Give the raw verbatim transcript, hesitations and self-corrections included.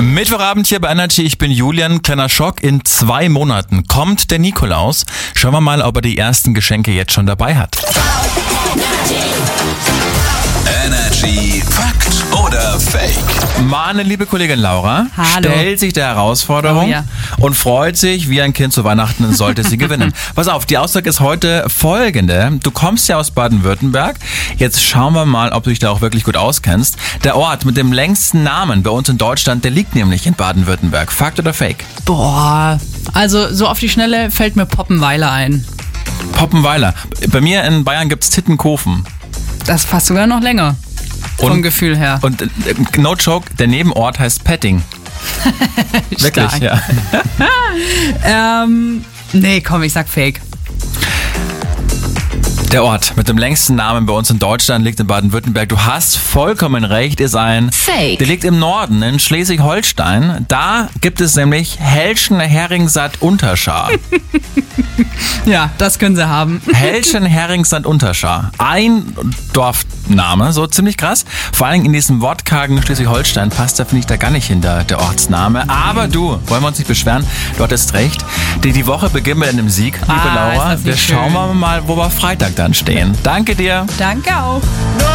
Mittwochabend hier bei Energy, ich bin Julian. Kleiner Schock, in zwei Monaten kommt der Nikolaus. Schauen wir mal, ob er die ersten Geschenke jetzt schon dabei hat. Energy Fakt oder Fake? Meine liebe Kollegin Laura Hallo. stellt sich der Herausforderung Oh ja. und freut sich wie ein Kind zu Weihnachten, sollte sie gewinnen. Pass auf, die Aussage ist heute folgende. Du kommst ja aus Baden-Württemberg. Jetzt schauen wir mal, ob du dich da auch wirklich gut auskennst. Der Ort mit dem längsten Namen bei uns in Deutschland, der liegt nämlich in Baden-Württemberg. Fakt oder Fake? Boah, also so auf die Schnelle fällt mir Poppenweiler ein. Poppenweiler. Bei mir in Bayern gibt's Tittenkofen. Das passt sogar noch länger. Vom Und- Gefühl her. Und äh, no joke, der Nebenort heißt Petting. Wirklich, Stark. ja. Ähm, nee, komm, ich sag Fake. Der Ort mit dem längsten Namen bei uns in Deutschland liegt in Baden-Württemberg. Du hast vollkommen recht, ist ein Fake. Der liegt im Norden, in Schleswig-Holstein. Da gibt es nämlich Helschen-Heringsand-Unterschar. Ja, das können sie haben. Helschen-Heringsand-Unterschar. Ein Dorfname, so ziemlich krass. Vor allem in diesem wortkargen Schleswig-Holstein passt da, finde ich, da gar nicht hinter der Ortsname. Aber du, wollen wir uns nicht beschweren, du hattest recht. Die, die Woche beginnt mit einem Sieg, liebe Ah, ist Laura. das nicht Wir schauen schön. mal, wo wir Freitag dann stehen. Danke dir. Danke auch.